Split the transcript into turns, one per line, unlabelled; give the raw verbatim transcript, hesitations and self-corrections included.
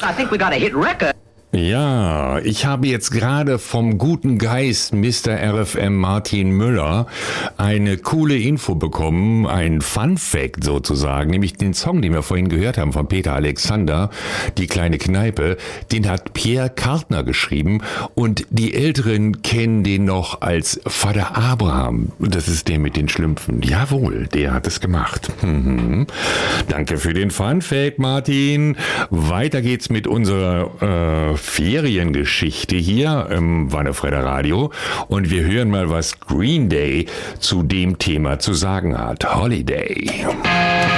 I think we got a hit record.
Ja, ich habe jetzt gerade vom guten Geist Mister R F M Martin Müller eine coole Info bekommen, ein Fun Fact sozusagen, nämlich den Song, den wir vorhin gehört haben von Peter Alexander, Die kleine Kneipe, den hat Pierre Kartner geschrieben und die Älteren kennen den noch als Vater Abraham. Das ist der mit den Schlümpfen. Jawohl, der hat es gemacht. Mhm. Danke für den Fun Fact, Martin. Weiter geht's mit unserer äh, Feriengeschichte hier im Wannefredder Radio und wir hören mal, was Green Day zu dem Thema zu sagen hat. Holiday.